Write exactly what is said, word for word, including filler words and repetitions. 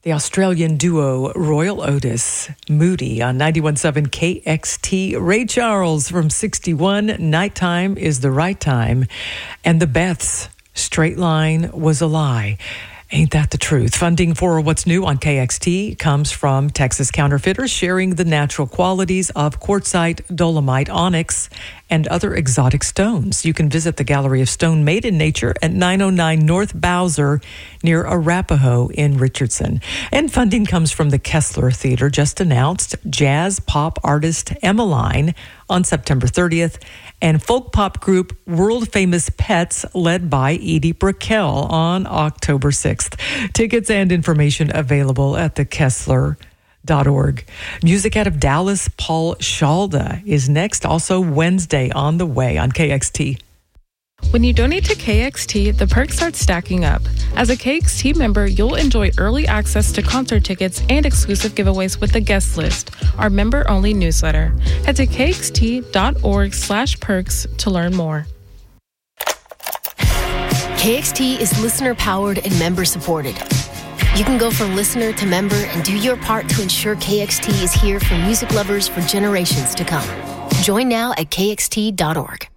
The Australian duo Royal Otis, Moody on ninety-one point seven K X T. Ray Charles from sixty-one, Nighttime is the Right Time. And the Beths, Straight Line Was a Lie. Ain't that the truth? Funding for What's New on K X T comes from Texas Counterfeiters, sharing the natural qualities of quartzite, dolomite, onyx, and other exotic stones. You can visit the Gallery of Stone Made in Nature at nine oh nine North Bowser near Arapahoe in Richardson. And funding comes from the Kessler Theater, just announced jazz pop artist Emmeline on September thirtieth, and folk pop group World Famous Pets led by Edie Brickell on October sixth. Tickets and information available at the Kessler dot org. Music out of Dallas, Paul Shalda is next, also Wednesday on the way on K X T. When you donate to K X T, the perks start stacking up. As a K X T member, you'll enjoy early access to concert tickets and exclusive giveaways with the guest list, our member-only newsletter. Head to K X T dot org slash perks to learn more. K X T is listener-powered and member-supported. You can go from listener to member and do your part to ensure K X T is here for music lovers for generations to come. Join now at K X T dot org.